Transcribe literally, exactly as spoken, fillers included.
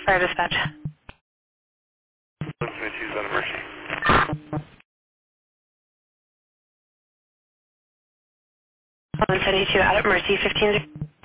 Fire dispatch. eleven seventy-two is out of Mercy. eleven seventy-two out of Mercy, fifteen.